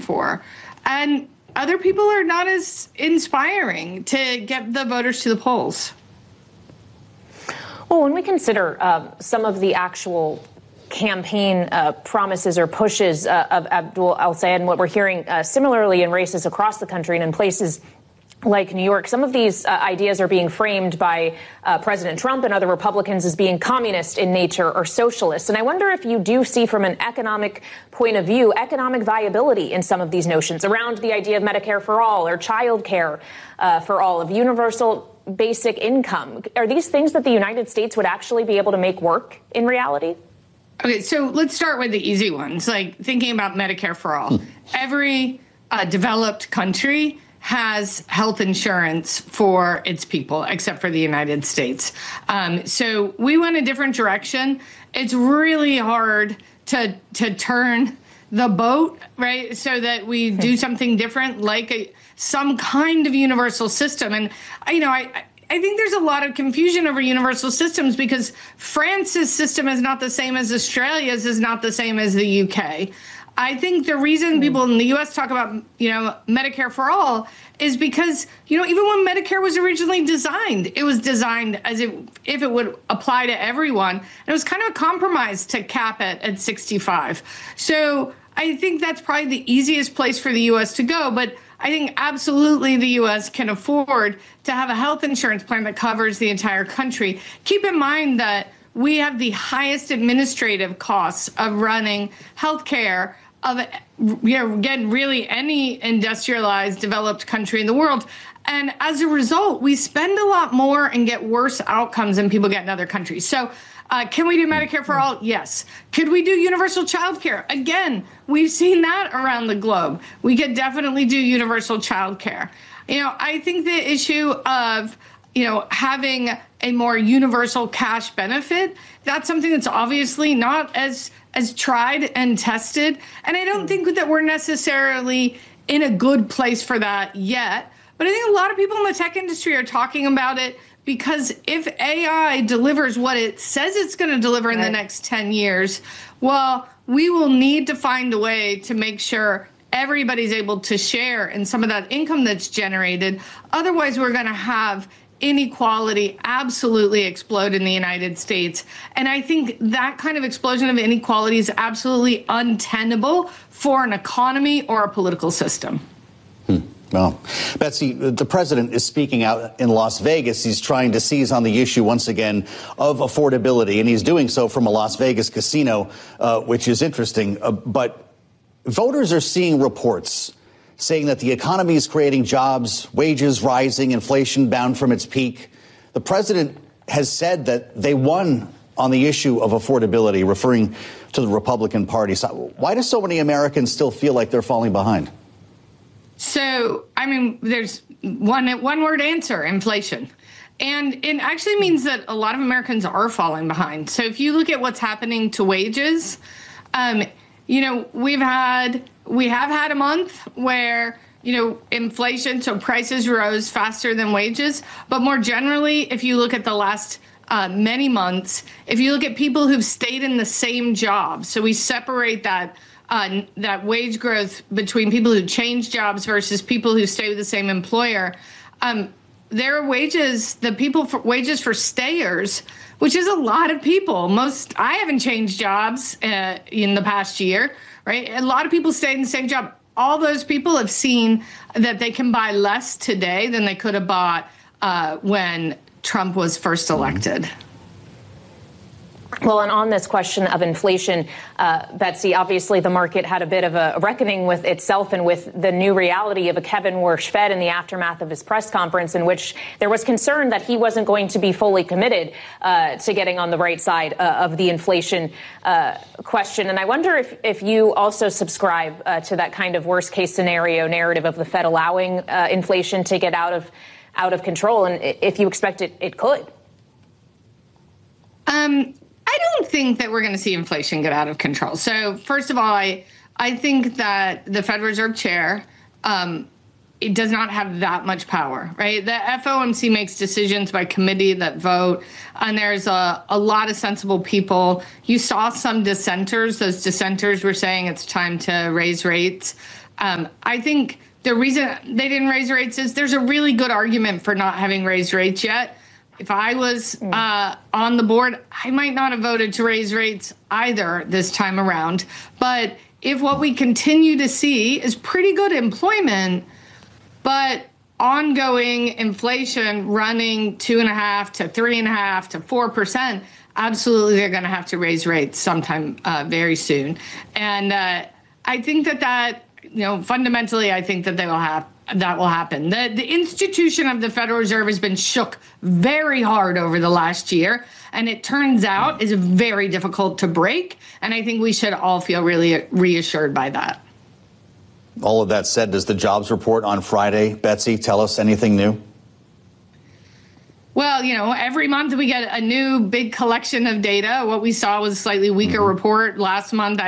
for. And other people are not as inspiring to get the voters to the polls. Well, when we consider some of the actual campaign promises or pushes of Abdul El-Sayed and what we're hearing similarly in races across the country and in places like New York, some of these ideas are being framed by President Trump and other Republicans as being communist in nature or socialist. And I wonder if you do see from an economic point of view, economic viability in some of these notions around the idea of Medicare for all or child care for all, of universal basic income. Are these things that the United States would actually be able to make work in reality? Okay, so let's start with the easy ones, like thinking about Medicare for all. Every developed country has health insurance for its people, except for the United States. So we went a different direction. It's really hard to turn the boat, right, so that we do something different, like some kind of universal system. And, I think there's a lot of confusion over universal systems because France's system is not the same as Australia's, is not the same as the UK. I think the reason people in the U.S. talk about, Medicare for all is because, even when Medicare was originally designed, it was designed as if it would apply to everyone. And it was kind of a compromise to cap it at 65. So I think that's probably the easiest place for the U.S. to go. But I think absolutely the U.S. can afford to have a health insurance plan that covers the entire country. Keep in mind that we have the highest administrative costs of running healthcare of again, really any industrialized, developed country in the world. And as a result, we spend a lot more and get worse outcomes than people get in other countries. So can we do Medicare for all? Yes. Could we do universal child care? Again, we've seen that around the globe. We could definitely do universal child care. I think the issue of having a more universal cash benefit, that's something that's obviously not as tried and tested. And I don't think that we're necessarily in a good place for that yet. But I think a lot of people in the tech industry are talking about it because if AI delivers what it says it's going to deliver in the next 10 years, well, we will need to find a way to make sure everybody's able to share in some of that income that's generated. Otherwise, we're going to have inequality absolutely explode in the United States. And I think that kind of explosion of inequality is absolutely untenable for an economy or a political system. Well, Betsy, the president is speaking out in Las Vegas. He's trying to seize on the issue once again of affordability, and he's doing so from a Las Vegas casino, which is interesting. But voters are seeing reports saying that the economy is creating jobs, wages rising, inflation bound from its peak. The president has said that they won on the issue of affordability, referring to the Republican Party. So why do so many Americans still feel like they're falling behind? So, there's one word answer: inflation. And it actually means that a lot of Americans are falling behind. So if you look at what's happening to wages, we have had a month where, inflation, so prices rose faster than wages. But more generally, if you look at the last many months, if you look at people who've stayed in the same job, so we separate that wage growth between people who change jobs versus people who stay with the same employer, their wages, wages for stayers, which is a lot of people. I haven't changed jobs in the past year, right? A lot of people stay in the same job. All those people have seen that they can buy less today than they could have bought when Trump was first elected. Well, and on this question of inflation, Betsy, obviously the market had a bit of a reckoning with itself and with the new reality of a Kevin Warsh Fed in the aftermath of his press conference, in which there was concern that he wasn't going to be fully committed to getting on the right side of the inflation question. And I wonder if you also subscribe to that kind of worst case scenario narrative of the Fed allowing inflation to get out of control, and if you expect it could. I don't think that we're going to see inflation get out of control. So first of all, I think that the Fed Reserve Chair, it does not have that much power, right? The FOMC makes decisions by committee that vote, and there's a lot of sensible people. You saw some dissenters. Those dissenters were saying it's time to raise rates. I think the reason they didn't raise rates is there's a really good argument for not having raised rates yet. If I was on the board, I might not have voted to raise rates either this time around. But if what we continue to see is pretty good employment, but ongoing inflation running 2.5% to 3.5% to 4%, absolutely they're going to have to raise rates sometime very soon. And I think that fundamentally, I think that that will happen. The institution of the Federal Reserve has been shook very hard over the last year, and it turns out is very difficult to break. And I think we should all feel really reassured by that. All of that said, does the jobs report on Friday, Betsy, tell us anything new? Well, every month we get a new big collection of data. What we saw was a slightly weaker report last month.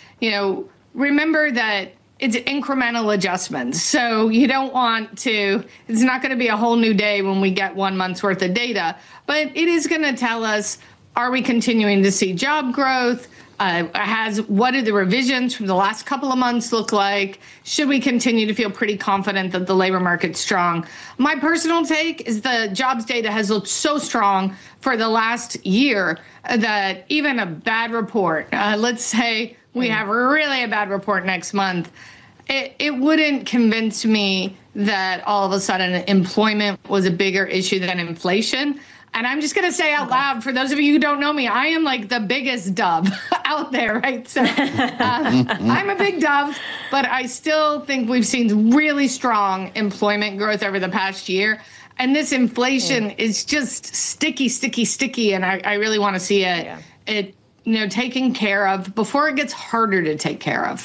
Remember that it's incremental adjustments. So you don't want to, it's not going to be a whole new day when we get 1 month's worth of data, but it is going to tell us, are we continuing to see job growth? What do the revisions from the last couple of months look like? Should we continue to feel pretty confident that the labor market's strong? My personal take is the jobs data has looked so strong for the last year that even a bad report, let's say we have really a bad report next month, it wouldn't convince me that all of a sudden employment was a bigger issue than inflation. And I'm just going to say out loud, for those of you who don't know me, I am like the biggest dove out there, right? So I'm a big dove, but I still think we've seen really strong employment growth over the past year. And this inflation is just sticky. And I really want to see it taken care of before it gets harder to take care of.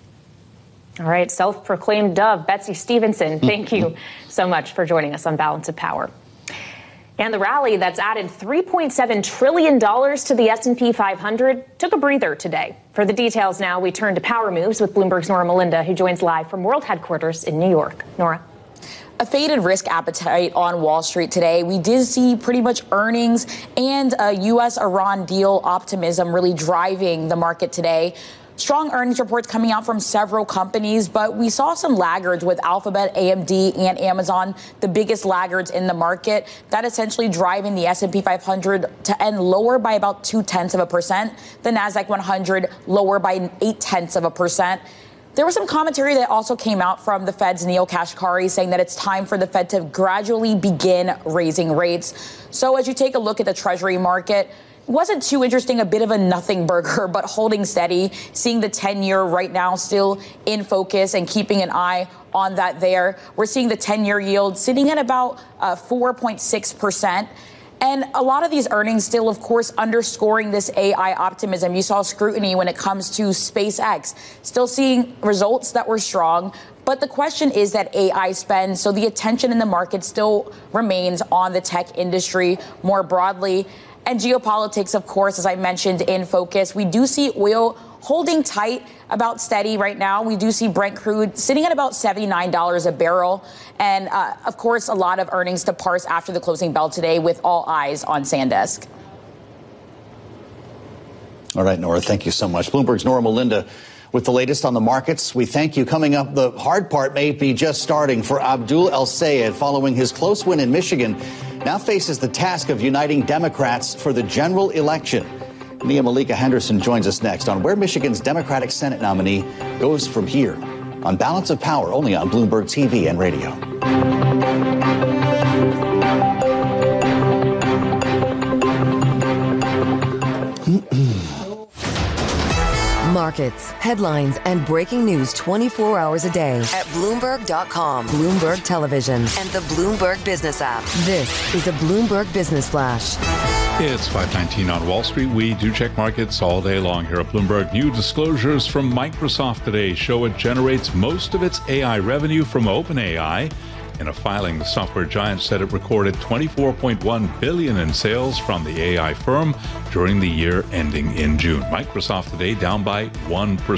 All right. Self-proclaimed dove, Betsy Stevenson, thank you so much for joining us on Balance of Power. And the rally that's added $3.7 trillion to the S&P 500 took a breather today. For the details now, we turn to Power Moves with Bloomberg's Nora Melinda, who joins live from World Headquarters in New York. Nora. A faded risk appetite on Wall Street today. We did see pretty much earnings and a U.S.-Iran deal optimism really driving the market today. Strong earnings reports coming out from several companies, but we saw some laggards with Alphabet, AMD, and Amazon, the biggest laggards in the market. That essentially driving the S&P 500 to end lower by about 0.2%. The Nasdaq 100 lower by 0.8%. There was some commentary that also came out from the Fed's Neel Kashkari saying that it's time for the Fed to gradually begin raising rates. So as you take a look at the Treasury market, wasn't too interesting, a bit of a nothing burger, but holding steady, seeing the 10-year right now still in focus and keeping an eye on that there. We're seeing the 10-year yield sitting at about 4.6%. And a lot of these earnings still, of course, underscoring this AI optimism. You saw scrutiny when it comes to SpaceX, still seeing results that were strong. But the question is that AI spend, so the attention in the market still remains on the tech industry more broadly. And geopolitics, of course, as I mentioned, in focus. We do see oil holding tight, about steady right now. We do see Brent crude sitting at about $79 a barrel. And, of course, a lot of earnings to parse after the closing bell today with all eyes on SanDisk. All right, Nora, thank you so much. Bloomberg's Nora Melinda with the latest on the markets. We thank you. Coming up, the hard part may be just starting for Abdul El-Sayed following his close win in Michigan. Now faces the task of uniting Democrats for the general election. Nia Malika Henderson joins us next on where Michigan's Democratic Senate nominee goes from here on Balance of Power, only on Bloomberg TV and radio. Markets, headlines, and breaking news 24 hours a day at Bloomberg.com, Bloomberg Television, and the Bloomberg Business app. This is a Bloomberg Business Flash. It's 5:19 on Wall Street. We do check markets all day long here at Bloomberg. New disclosures from Microsoft today show it generates most of its AI revenue from OpenAI. In a filing, the software giant said it recorded $24.1 billion in sales from the AI firm during the year ending in June. Microsoft today down by 1%.